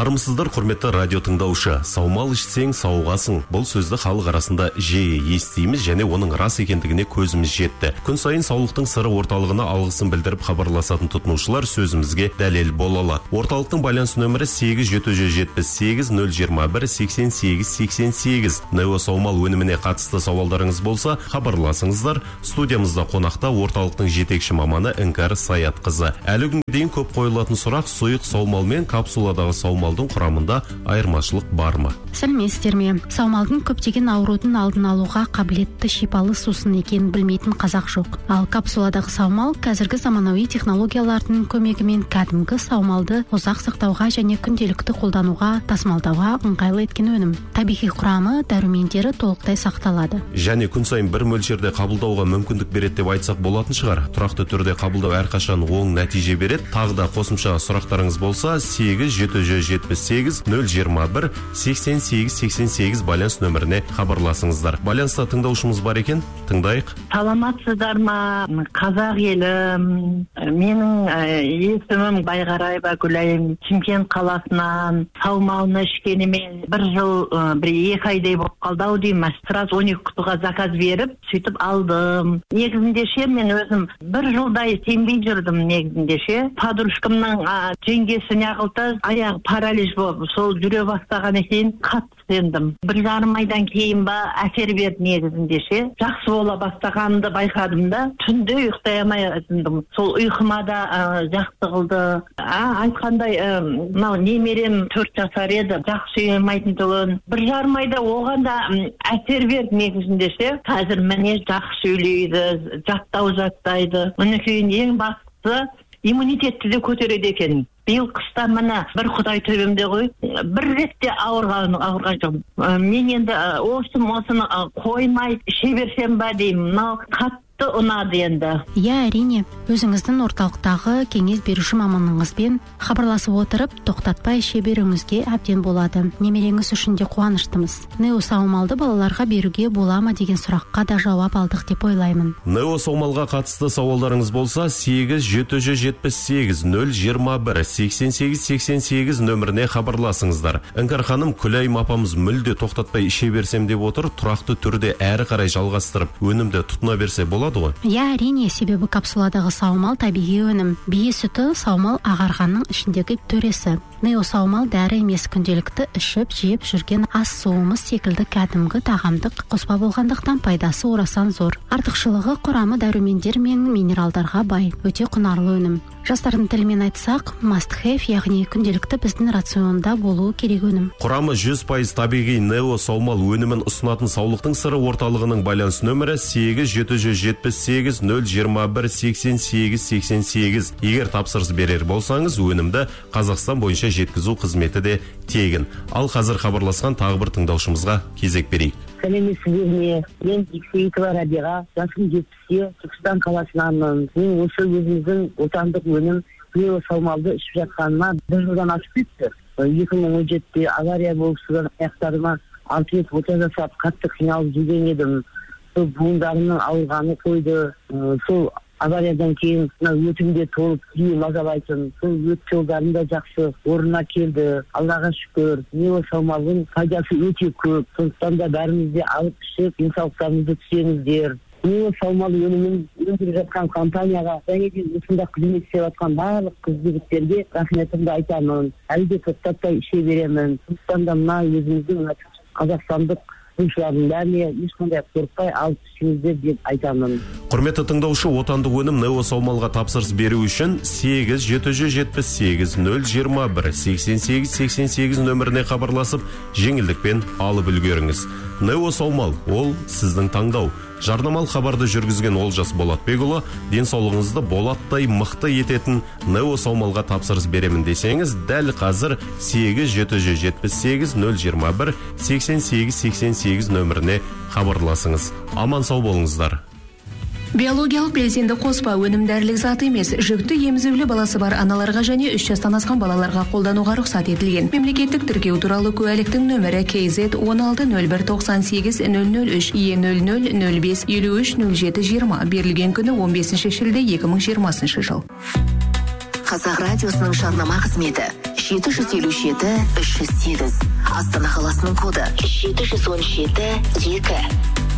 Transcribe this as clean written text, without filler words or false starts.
Армысыздар, құрметті радио тыңдаушы. Саумал ішсең сауығасың. Бұл сөзді халық арасында жиі естиміз және оның рас екендігіне көзіміз жетті. Күн сайын саулықтың сыры орталығына алғысын білдіріп хабарласатын тұтынушылар сөзімізге дәлел бола алады. Орталықтың байланыс нөмірі 8778-021-88-88. Нео Саумал өніміне қатысты сауалдарыңыз болса, хабарласыңыздар. Студиямызда қонақта орталықтың жетекші маманы Іңкәр Саятқызы. Әлі күнге дейін көп қойылатын сұрақ: сұйық саумал мен капсуладағы саумалдың құрамында айырмашылық бар ма? Сәлеметсіздер ме? Саумалдың көптеген аурудың алдын алуға қабілетті шипалы сусын екенін білмейтін қазақ жоқ. Ал капсуладағы саумал қазіргі заманауи технологиялардың көмегімен кәдімгі саумалды ұзақ сақтауға және күнделікті қолдануға, тасымалдауға ыңғайлы еткен өнім. Табиғи құрамы, дәрумендері толықтай сақталады. Және күн сайын бір мөлшерде қабылдауға мүмкіндік береді деп айтсақ болатын шығар. Тұрақты түрде қабылдау әрқашан оң нәтиже береді. Тағы да қосымша сұрақтарыңыз болса, 8778-021-88-88 байланыс нөміріне хабарласыңыздар. Байланыста тыңдаушымыз бар екен, тыңдайық. Саламатсыздар ма, қазақ елім? Менің есімім Байғарайба Гүлайым. Шымкент қаласынан. Саумалны ішкеніме бір жыл, екі айдай болып қалды-ау деймін. Сразу 12 құтыға заказ беріп, сөйтіп алдым. Негізінде мен өзім бір жылдай сенбей жүрдім негізінде. Подружкамның жеңгесі неғылды, аяғы паралич болып, сол жүре бастаған екен, қатты сендім. 1,5 айдан кейін ба әсер берді негізінде. Жақсы бола бастағанды байқадым да, түнде ұйықтай алмай жатырдым. Сол ұйқыма да жақсы қылды. Айтқандай, немерем 4 жасар еді, жақсы үйемайтын тұғын. 1,5 айда оған да әсер берді негізінде. Қазір міне жақсы сөйлейді, жаттайды. Мінекейін ең бастысы иммунитетті де көтереді екен. Биыл қыста мына бір Құдай төбемде ғой, бір ретте ауырған жоқпын. Мен енді осыны қоймай іше берсем ба деймін. Мынау қатты ұнады енді. Әрине, өзіңіздің орталықтағы кеңес беруші маманыңызбен хабарласып отырып, тоқтатпай іше беруіңізге әбден болады. Немереңіз үшін де қуаныштымыз. Нео саумалды балаларға беруге бола ма деген сұраққа да жауап алдық деп ойлаймын. Нео саумалға қатысты сауалдарыңыз болса, 8778-021-88-88 нөміріне хабарласыңыздар. Іңкәр ханым, Күлайым апамыз мүлде тоқтатпай іше берсем деп отыр, тұрақты түрде әрі қарай жалғастырып, өнімді тұтына берсе болады ғой? Әрине, себебі капсуладағы саумал табиғи өнім. Бие сүті саумал ағарғанның ішіндегі төресі. Нео саумал дәрі емес, күнделікті ішіп, жеп жүрген ас суымыз секілді кәдімгі тағамдық қоспа болғандықтан пайдасы орасан зор. Артықшылығы құрамы дәрумендер мен минералдарға бай, өте құнарлы өнім. Жастардың тілімен айтсақ, must have, яғни күнделікті біздің рационда болуы керек өнім. Құрамы 100% табиғи Нео саумал өнімін ұсынатын саулықтың сыры орталығының байланыс нөмірі 8778-021-88-88. Егер тапсырыс берер болсаңыз, өнімді Қазақстан бойынша жеткізу қызметі де тегін. Ал қазір хабарласқан тағы бір тыңдаушымызға кезек берейік. Сәлеметсіздер ме? Мен Иксейтова Рабиға, жасым 70-те, Түркістан қаласынанмын. Мен осы өзіміздің отандық өнім Нео саумалды ішіп жатқаныма 1 жылдан асып кетті. 2017-те авария болып шығып, аяқтарыма 6 рет ота жасап, қатты қиналып жүрген едім. Сол буындарымның ауырғаны қойды. Сол авариядан кейін өтімде толып, мазалайтын. Сол өт жолдарында жақсы орнына келді. Аллаға шүкір. Нео саумалдың пайдасы өте көп. Сондықтан да бәрімізде алып ішіп, денсаулықтарыңызды түсеңіздер. Нео саумал өнімін өндіріп жатқан компанияға және де осында қызмет істеп жатқан барлық қыз-жігіттерге рахметімді айтамын. Әлі де тоқтатпай іше беремін. Сондықтан да мына өзіміздің қазақстандық тұтынушылардың бәріне ешқандай қорықпай алып ішіңіздер деп айтамын. Құрметті тыңдаушы, отандық өнім Нео саумалға тапсырыс беру үшін 8778-021-88-88 нөміріне хабарласып, жеңілдікпен алып үлгеріңіз. Нео саумал, ол сіздің таңдау. Жарнамалық хабарды жүргізген Олжас Болатбекұлы, денсаулығыңызды болаттай мықты ететін Нео саумалға тапсырыс беремін десеңіз, дәл қазір 8778-021-88-88 нөміріне хабарласыңыз. Аман сау болыңыздар. Биологиялық белсенді қоспа өнім дәрілік зат емес, жүкті емізулі баласы бар аналарға және 3 жастан асқан балаларға қолдануға рұқсат етілген. Мемлекеттік тіркеу туралы куәліктің нөмірі KZ 16-01-98-003 E00-05-53-07-20 берілген күні 15 шілде 2020 жыл. Қазақ радиосының жарнама қызметі 757-308. Астана қаласының коды 717-2.